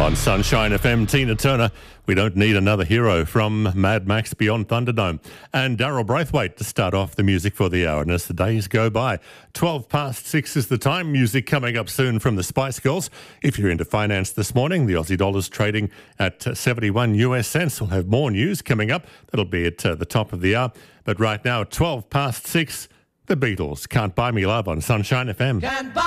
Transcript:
On Sunshine FM, Tina Turner, We Don't Need Another Hero from Mad Max Beyond Thunderdome. And Daryl Braithwaite to start off the music for the hour. And as the days go by, 6:12 is the time. Music coming up soon from the Spice Girls. If you're into finance this morning, the Aussie dollar's trading at 71 US cents. We'll have more news coming up. That'll be at the top of the hour. But right now, 6:12, the Beatles, Can't Buy Me Love on Sunshine FM.